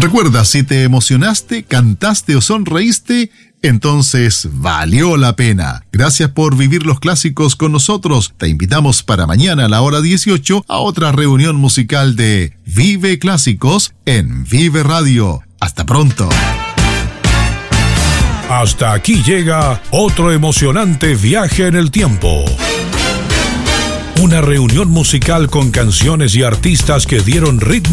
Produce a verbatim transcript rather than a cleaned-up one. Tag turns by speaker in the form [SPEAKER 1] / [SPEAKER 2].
[SPEAKER 1] Recuerda, si te emocionaste, cantaste o sonreíste, entonces valió la pena. Gracias por vivir los clásicos con nosotros. Te invitamos para mañana a la hora dieciocho a otra reunión musical de Vive Clásicos en Vive Radio. Hasta pronto.
[SPEAKER 2] Hasta aquí llega otro emocionante viaje en el tiempo. Una reunión musical con canciones y artistas que dieron ritmo